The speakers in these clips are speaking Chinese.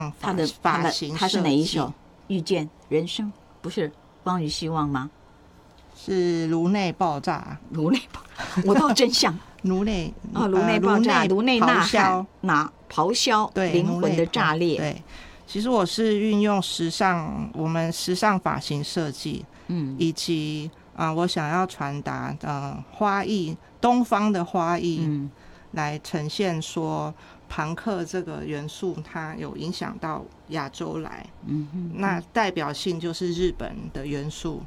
发型他是哪一首？遇见人生不是光与希望吗？ 是颅内爆炸， 颅内爆，我倒真像颅内颅内爆炸，颅内呐喊，咆哮， 对， 灵魂的炸裂。 对，其实我是运用我们时尚发型设计，以及我想要传达花艺，东方的花艺，来呈现说朋克这个元素它有影响到亚洲来，那代表性就是日本的元素。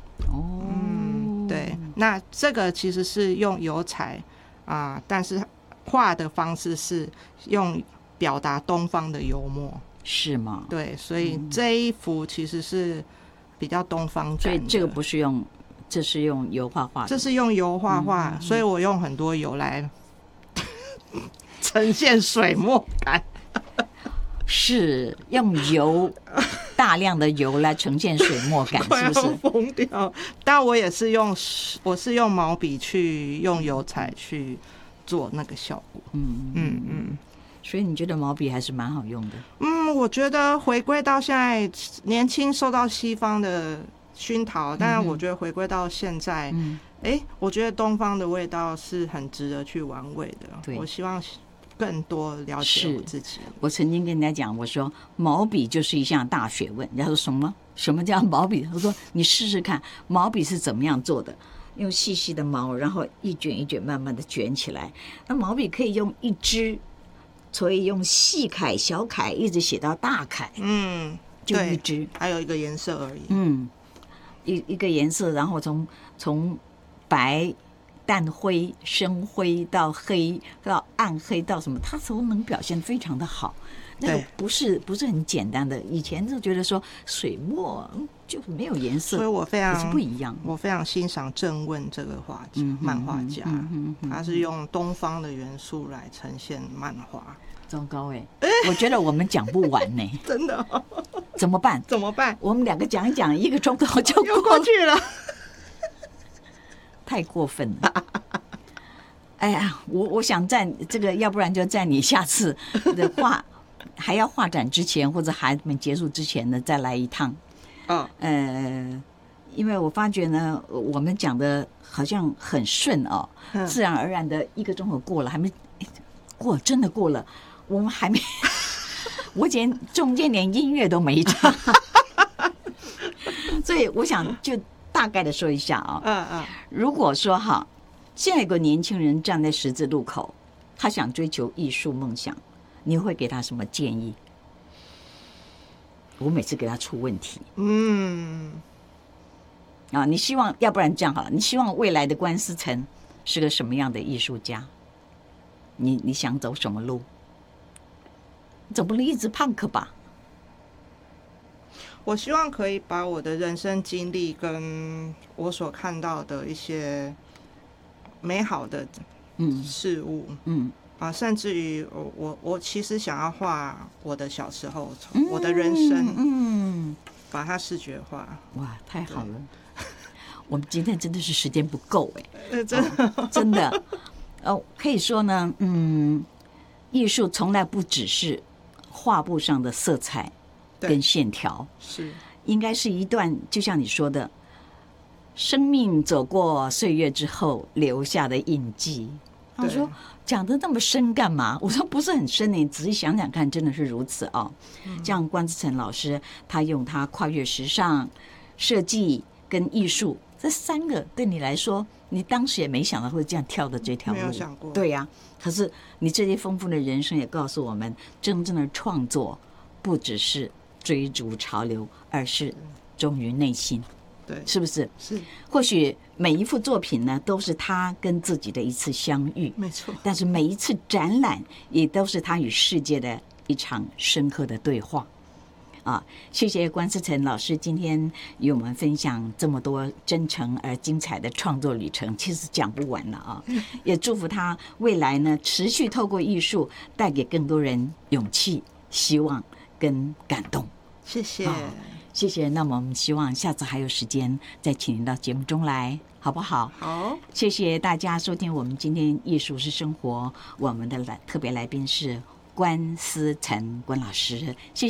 对，那这个其实是用油彩但是画的方式是用表达东方的幽默， 是吗？ 对，所以这一幅其实是比较东方感的。 所以这个不是用，这是用油画画的， 这是用油画画，所以我用很多油来呈现水墨感。 是用油，大量的油来呈现水墨感，是不是？ 疯掉！但我是用毛笔去用油彩去做那个效果。 所以你觉得毛笔还是蛮好用的？ 我觉得回归到现在，年轻受到西方的熏陶，但是我觉得回归到现在，我觉得东方的味道是很值得去玩味的。我希望更多了解我自己。 我曾经跟人家讲，我说毛笔就是一项大学问。人家说什么叫毛笔？我说你试试看，毛笔是怎么样做的？用细细的毛，然后一卷一卷慢慢的卷起来。那毛笔可以用一支，所以用细楷、小楷一直写到大楷。就一支， 还有一个颜色而已。 一个颜色，然后从白、淡灰、深灰到黑到暗黑到什么，它都能表现非常的好。那个不是很简单的。以前就觉得说水墨就没有颜色， 所以我非常不一样。 我非常欣赏郑问这个漫画家，他是用东方的元素来呈现漫画。 糟糕我觉得我们讲不完呢。 真的怎么办？我们两个讲一讲，1个钟头就过去了。 太过分了！哎呀，我想在这个，要不然就在你下次的还要画展之前，或者还没结束之前呢，再来一趟。因为我发觉呢，我们讲的好像很顺自然而然的1个钟头过了，还没过，真的过了，我们还没，我中间连音乐都没唱，所以我想就大概的说一下如果说现在有个年轻人站在十字路口，他想追求艺术梦想，你会给他什么建议？我每次给他出问题。你希望，要不然这样好了，你希望未来的关思成是个什么样的艺术家？你想走什么路？走不了一直胖克吧？ 我希望可以把我的人生经历跟我所看到的一些美好的事物，甚至于我其实想要画我的小时候，我的人生，把它视觉化。 哇，太好了！我们今天真的是时间不够真的，可以说呢，艺术从来不只是画布上的色彩跟线条， 是应该是一段，就像你说的，生命走过岁月之后留下的印记。他说讲得那么深干嘛？我说不是很深，你仔细想想看，真的是如此像关思成老师，他用他跨越时尚、设计跟艺术这3个，对你来说，你当时也没想到会这样跳的这条路， 没有想过。 对呀，可是你这些丰富的人生也告诉我们，真正的创作不只是追逐潮流，而是忠于内心。 对， 是不是？ 是。 或许每一幅作品呢，都是他跟自己的一次相遇， 没错。 但是每一次展览，也都是他与世界的一场深刻的对话。谢谢关思成老师今天与我们分享这么多真诚而精彩的创作旅程，其实讲不完了也祝福他未来呢，持续透过艺术带给更多人勇气、希望跟感动。 谢谢。 谢谢。那么我们希望下次还有时间再请您到节目中来，好不好？ 好。 谢谢大家收听我们今天艺术是生活，我们的特别来宾是关思成关老师。谢谢。